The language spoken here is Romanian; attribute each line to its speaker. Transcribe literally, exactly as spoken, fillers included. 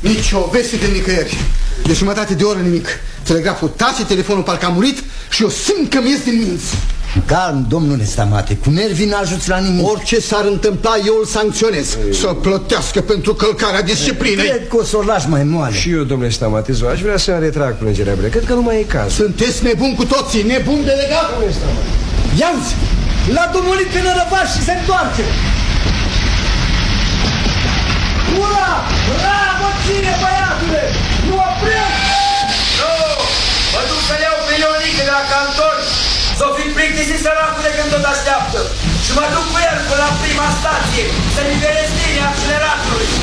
Speaker 1: Nici o veste de nicăieri. De jumătate de oră nimic. Telegraful tace, telefonul parcă a murit și eu simt că mi-ies din minți.
Speaker 2: Calm, domnule Stamate, cu nervii n-ajuți la nimic.
Speaker 1: Orice s-ar întâmpla, eu îl sancționez. Să plătească pentru călcarea disciplinei.
Speaker 2: Cred că o să o lași mai moale.
Speaker 3: Și eu, domnule Stamate, aș vrea să-mi retrag plângerea mea. Cred că nu mai e caz.
Speaker 1: Sunteți nebuni cu toții, nebuni delegat.
Speaker 2: Ia-uzi, l-a domolit pe nărăvaș și se întoarce. Ura! Bravo, ține, băiatule! Nu oprești!
Speaker 4: Nu! Mă duc să iau pe Ionică de la cantor. S-o fi plictisit săracul de când tot așteaptă. Și mă duc cu el până la prima stație, să liberez linia acceleratului.